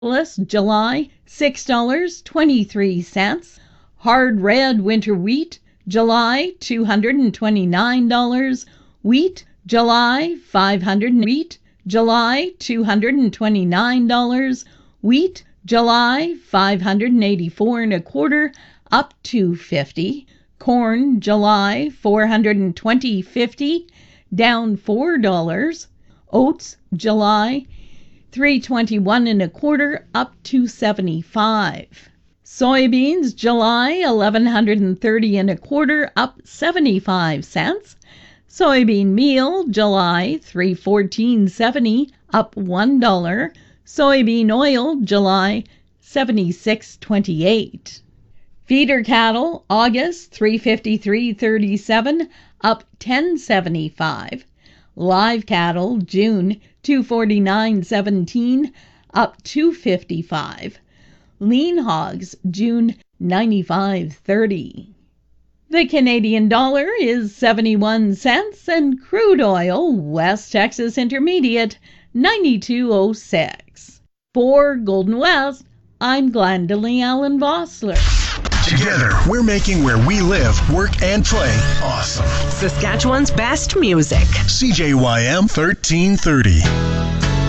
July, $6.23. Hard red winter wheat, July, $229. Wheat, July, $500. Wheat, July, $229. Wheat, July, $584.25, up $2.50. Corn, July, $420.50, down $4. Oats, July, $321.25, up $2.75. Soybeans, July, $1,130.25, up 75 cents. Soybean meal, July, $314.70, up $1. Soybean oil, July, $76.28. Feeder cattle, August, $353.37, up $10.75. Live cattle, June, $249.17, up $2.55. Lean hogs, June, $95.30. The Canadian dollar is 71 cents, and crude oil, West Texas Intermediate, 92.06. For Golden West, I'm Glendalee Allen Vossler. Together, we're making where we live, work, and play awesome. Saskatchewan's best music. CJYM 1330.